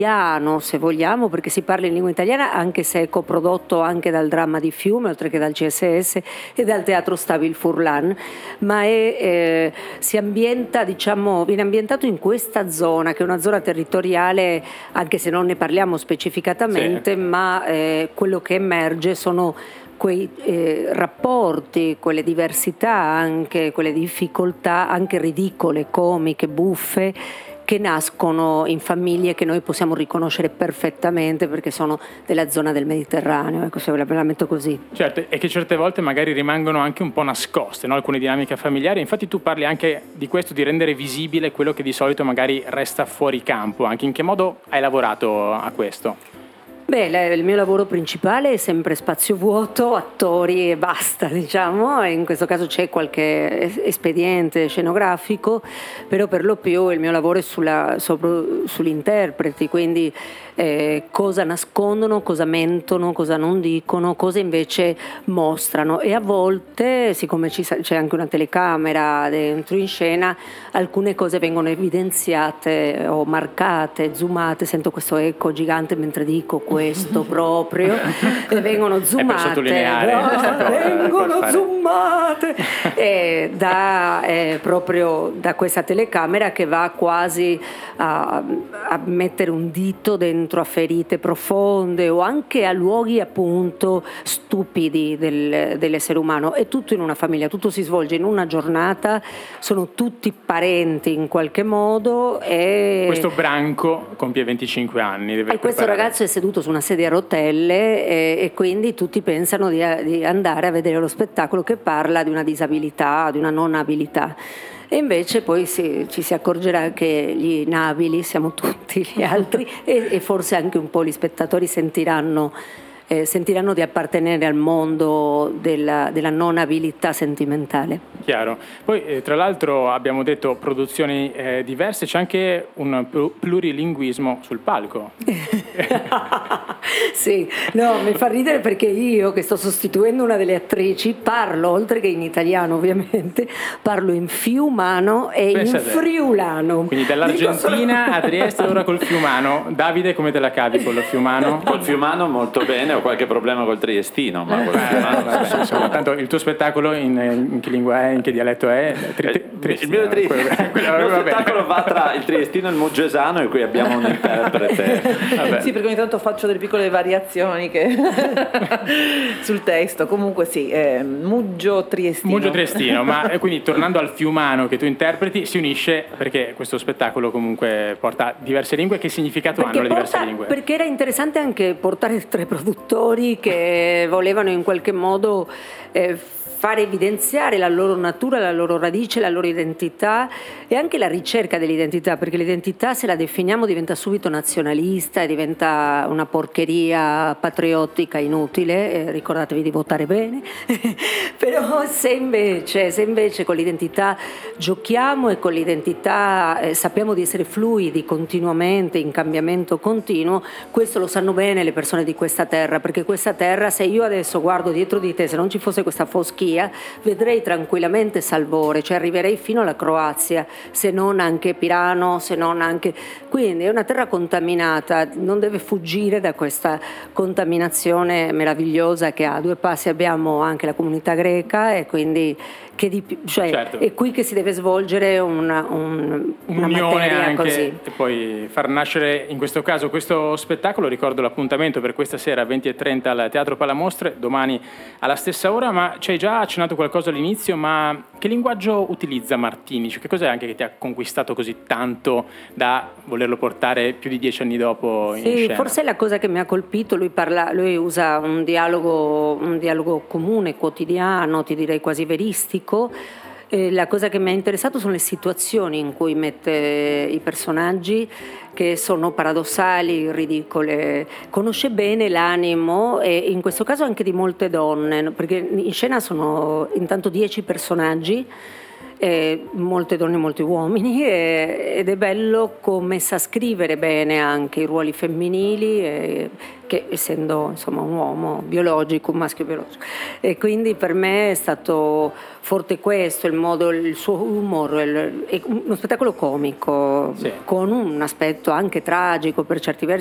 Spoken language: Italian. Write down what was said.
se vogliamo, perché si parla in lingua italiana, anche se è coprodotto anche dal Dramma di Fiume, oltre che dal CSS e dal Teatro Stabil Furlan, ma si ambienta, diciamo, viene ambientato in questa zona, che è una zona territoriale, anche se non ne parliamo specificatamente, sì, ma quello che emerge sono quei rapporti, quelle diversità, anche quelle difficoltà, anche ridicole, comiche, buffe, che nascono in famiglie che noi possiamo riconoscere perfettamente perché sono della zona del Mediterraneo, ecco, se la metto così. Certo, e che certe volte magari rimangono anche un po' nascoste, no? Alcune dinamiche familiari. Infatti tu parli anche di questo, di rendere visibile quello che di solito magari resta fuori campo. Anche in che modo hai lavorato a questo? Beh, il mio lavoro principale è sempre spazio vuoto, attori e basta, diciamo. In questo caso c'è qualche espediente scenografico, però per lo più il mio lavoro è sugli interpreti, quindi cosa nascondono, cosa mentono, cosa non dicono, cosa invece mostrano. E a volte, siccome c'è anche una telecamera dentro in scena, alcune cose vengono evidenziate o marcate, zoomate. Sento questo eco gigante mentre dico questo proprio, e vengono zoomate, per sottolineare, vengono zoomate proprio da questa telecamera, che va quasi a mettere un dito dentro a ferite profonde o anche a luoghi appunto stupidi dell'essere umano. È tutto in una famiglia, tutto si svolge in una giornata, sono tutti parenti in qualche modo. E questo branco compie 25 anni. E questo ragazzo è seduto su una sedia a rotelle e quindi tutti pensano di andare a vedere lo spettacolo che parla di una disabilità, di una non abilità. E invece poi ci si accorgerà che gli inabili siamo tutti gli altri e forse anche un po' gli spettatori sentiranno di appartenere al mondo della non abilità sentimentale. Chiaro. Poi tra l'altro abbiamo detto produzioni diverse, c'è anche un plurilinguismo sul palco. Sì, no, mi fa ridere perché io, che sto sostituendo una delle attrici, parlo, oltre che in italiano ovviamente, parlo in fiumano e in friulano. Quindi dall'Argentina a Trieste, ora col fiumano. Davide, come te la cavi con lo fiumano? Col fiumano molto bene, ho qualche problema col triestino, ma col fiumano... Tanto il tuo spettacolo in che lingua è, in che dialetto è? Il mio spettacolo va tra il triestino e il muggesano, e qui abbiamo un interprete. Sì, perché ogni tanto faccio delle piccole variazioni sul testo. Comunque sì, Muggio Triestino, ma quindi tornando al fiumano che tu interpreti, si unisce perché questo spettacolo comunque porta diverse lingue. Che significato hanno le diverse lingue? Perché era interessante anche portare tre produttori che volevano in qualche modo fare evidenziare la loro natura, la loro radice, la loro identità e anche la ricerca dell'identità, perché l'identità, se la definiamo, diventa subito nazionalista e diventa una porcheria patriottica inutile, ricordatevi di votare bene. Però se invece con l'identità giochiamo e con l'identità sappiamo di essere fluidi continuamente, in cambiamento continuo, questo lo sanno bene le persone di questa terra, perché questa terra, se io adesso guardo dietro di te, se non ci fosse questa foschia, vedrei tranquillamente Salvore, cioè arriverei fino alla Croazia, se non anche Pirano, se non anche... Quindi è una terra contaminata, non deve fuggire da questa contaminazione meravigliosa che ha. A due passi abbiamo anche la comunità greca e quindi certo. È qui che si deve svolgere una un'unione anche così. E poi far nascere in questo caso questo spettacolo. Ricordo l'appuntamento per questa sera 20:30 al Teatro Palamostre, domani alla stessa ora. Ma ci hai già accennato qualcosa all'inizio, ma che linguaggio utilizza Martini? Cioè, che cos'è anche che ti ha conquistato così tanto da volerlo portare più di 10 anni dopo in scena? Forse è la cosa che mi ha colpito. Lui usa un dialogo comune, quotidiano, ti direi quasi veristico. La cosa che mi ha interessato sono le situazioni in cui mette i personaggi, che sono paradossali, ridicole. Conosce bene l'animo, e in questo caso anche di molte donne, perché in scena sono intanto 10 personaggi molte donne e molti uomini, ed è bello come sa scrivere bene anche i ruoli femminili, che essendo insomma un uomo biologico, un maschio biologico, e quindi per me è stato forte questo, il suo humor, è uno spettacolo comico, sì, con un aspetto anche tragico per certi versi,